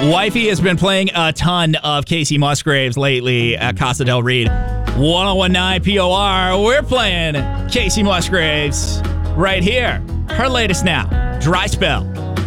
Wifey has been playing a ton of Casey Musgraves lately at Casa del Reed. 1019 POR, we're playing Casey Musgraves right here. Her latest now, Dry Spell.